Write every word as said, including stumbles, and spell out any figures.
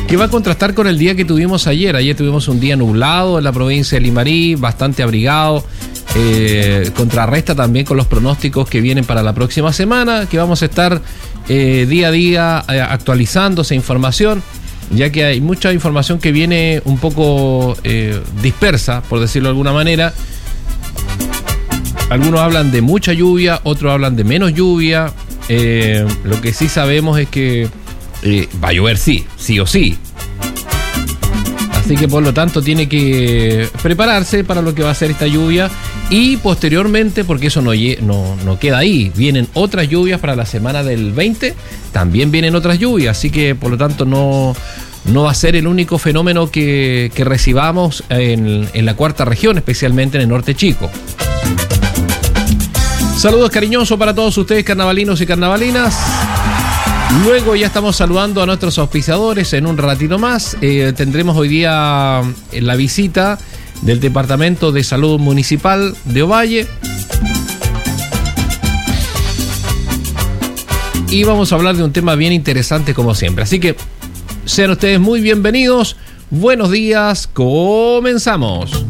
que va a contrastar con el día que tuvimos ayer. Ayer tuvimos un día nublado en la provincia de Limarí, bastante abrigado. Eh, contrarresta también con los pronósticos que vienen para la próxima semana, que vamos a estar eh, día a día eh, actualizando esa información, ya que hay mucha información que viene un poco eh, dispersa, por decirlo de alguna manera. Algunos hablan de mucha lluvia, otros hablan de menos lluvia. Eh, lo que sí sabemos es que eh, va a llover sí, sí o sí. Así que por lo tanto tiene que prepararse para lo que va a ser esta lluvia. Y posteriormente, porque eso no, no, no queda ahí, vienen otras lluvias para la semana del veinte. También vienen otras lluvias, así que por lo tanto no, no va a ser el único fenómeno que, que recibamos en, en la cuarta región, especialmente en el norte chico. Saludos cariñosos para todos ustedes, carnavalinos y carnavalinas. Luego ya estamos saludando a nuestros auspiciadores en un ratito más. Eh, tendremos hoy día la visita del Departamento de Salud Municipal de Ovalle. Y vamos a hablar de un tema bien interesante como siempre. Así que sean ustedes muy bienvenidos. Buenos días, comenzamos.